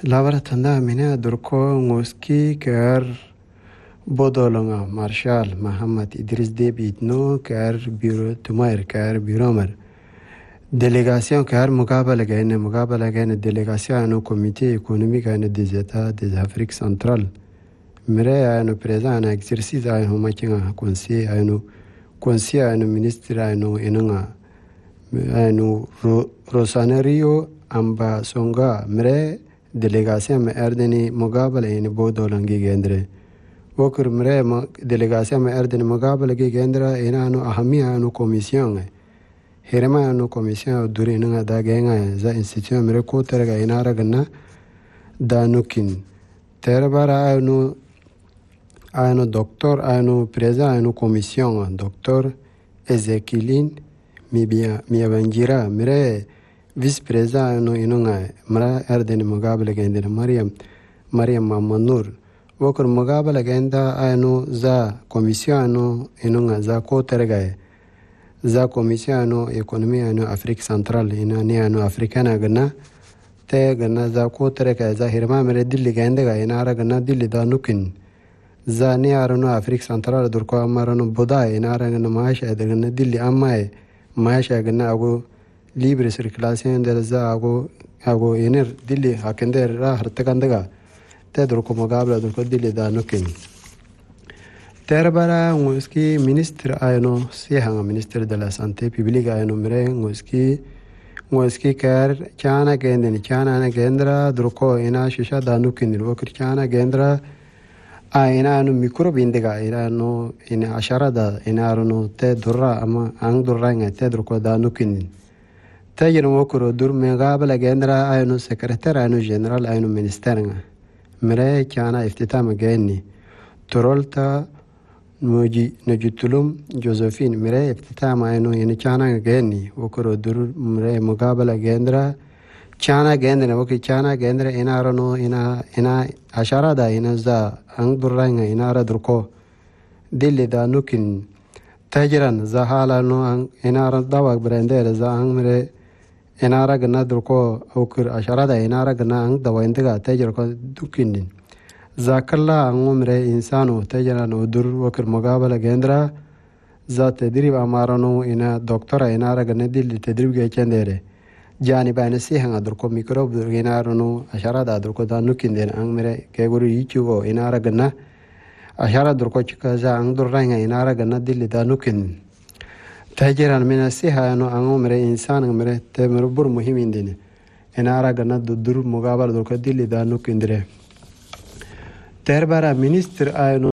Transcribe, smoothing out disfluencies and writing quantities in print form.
Lavara tanda mina durko ngoski ker bodolonga Marshal Muhammad Idris Deby no ker biro tumair ker biromer délégation ker mukabala gaine délégation no comité économique des États des Afrique centrale mire ano présent na exercice ano makinga conseil ano ministre ano enanga ano Rosanerio amba songa mire délégation me erdeni mugabala ini bodolangi gendre wokur mire délégation me erdeni mugabala gi gendra ina anu ahamia anu commission hirema anu commission duri nanga da genga za institution mire ko terga ina ragna da nukin terbara anu docteur anu président anu commission docteur Ezekielin Miabanjira mire vice-président no inunga mara erdeni mugabala gende Mariam Mamanur wokur mugabala genda anu za commission no inunga za ko terga za commission no economie no Afrique centrale ina ni anu africana gana te gana za ko terga za hirma mere dilli gende ga ina ara gana dilli da nukin za ni ara no Afrique centrale dur ko amara no boda ina ara gana maasha da gana dilli amma maasha gana ago libre circulation der za ago ener dilli hakender ra hartakandaga te dur ko mugabala dur ko dilli da nukin terbara ngoski ministre ayno sihanga ministre de la santé publique ayno mere ngoski kar chana na gendra dur ko ina shisha da nukin wokir chana gendra ina anu microbe indiga ina no ina asharada ina no te durra ama ang durra nga te dur ko da nukin tajir wokuro dur mugabala gendra ayno secrétaire ayno général ayno ministère nga mere chana iftitama geni torolta nojitulum Josephine mere iftitama ayno ina chana geni wokuro dur mere mugabala gendra chana gendra woki chana gendra ina rano ina asharada ina za ang durranga ina ra durko dilli da nukin tajiran za hala no ina ra dawa brandere za ang mere ina ra gana durko okur asharada ina ra gana ang dawa indiga tajir ko dukinin za kalla ang mere insano tajiran udur wokur mugabala gendra za tadrib amarano ina doktora ina ra gana dilli tadrib ge chendere jani bana sihanga durko microbe ina rano asharada durko da nukin den ang mere ke guru yichugo ina ra gana ashara durko chika za ang durranga ina ra gana dilli da nukin tajiran mina siha no ang mere insan mere te mere bur muhimin din ina ra gana dur mugabala durko dilli da nukin dire terbara ministre ayno